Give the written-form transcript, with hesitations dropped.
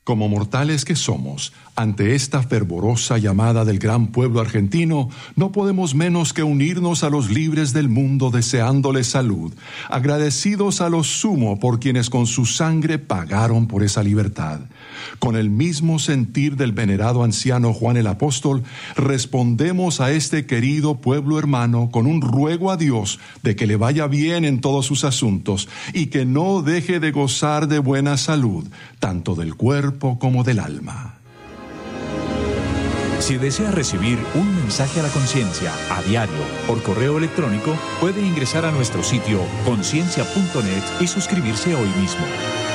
Como mortales que somos, ante esta fervorosa llamada del gran pueblo argentino, no podemos menos que unirnos a los libres del mundo deseándoles salud, agradecidos a lo sumo por quienes con su sangre pagaron por esa libertad. Con el mismo sentir del venerado anciano Juan el Apóstol, respondemos a este querido pueblo hermano con un ruego a Dios de que le vaya bien en todos sus asuntos y que no deje de gozar de buena salud, tanto del cuerpo como del alma. Si desea recibir un mensaje a la conciencia a diario por correo electrónico, puede ingresar a nuestro sitio conciencia.net y suscribirse hoy mismo.